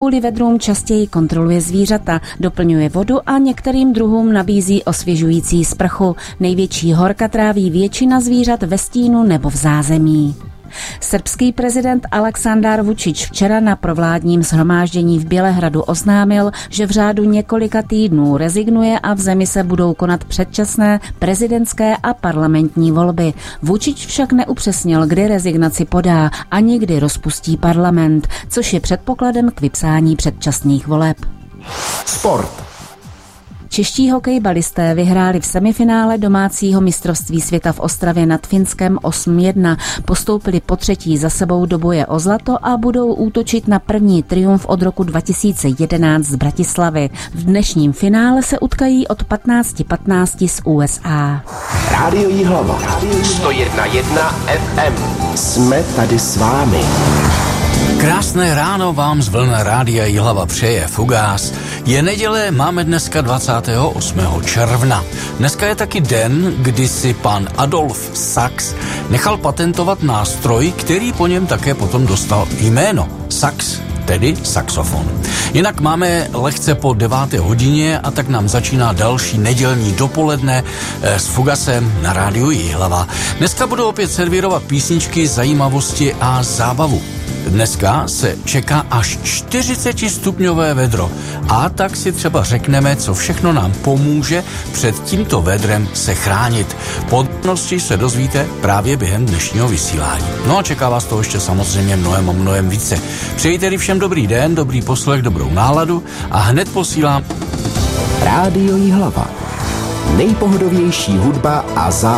kvůli vedrům častěji kontroluje zvířata, doplňuje vodu a některým druhům nabízí osvěžující sprchu. Největší horka tráví většina zvířat ve stínu nebo v zázemí. Srbský prezident Aleksandar Vučić včera na provládním shromáždění v Bělehradu oznámil, že v řádu několika týdnů rezignuje a v zemi se budou konat předčasné prezidentské a parlamentní volby. Vučić však neupřesnil, kdy rezignaci podá ani kdy rozpustí parlament, což je předpokladem k vypsání předčasných voleb. Sport. Čeští hokejbalisté vyhráli v semifinále domácího mistrovství světa v Ostravě nad Finskem 8-1, postoupili po třetí za sebou do boje o zlato a budou útočit na první triumf od roku 2011 z Bratislavy. V dnešním finále se utkají od 15:15 z USA. Rádio Jihlava. 101,1 FM. Jsme tady s vámi. Krásné ráno vám z vln Rádia Jihlava přeje Fugás. Je neděle, máme dneska 28. června. Dneska je taky den, kdy si pan Adolf Sachs nechal patentovat nástroj, který po něm také potom dostal jméno. Sax, tedy saxofon. Jinak máme lehce po 9. hodině a tak nám začíná další nedělní dopoledne s Fugasem na Rádiu Jihlava. Dneska budu opět servírovat písničky, zajímavosti a zábavu. Dneska se čeká až 40stupňové vedro a tak si třeba řekneme, co všechno nám pomůže před tímto vedrem se chránit. Podrobnosti se dozvíte právě během dnešního vysílání. No a čeká vás to ještě samozřejmě mnohem a mnohem více. Přeji tedy všem dobrý den, dobrý poslech, dobrou náladu a hned posílám Rádio Jihlava. Nejpohodovější hudba a zábava.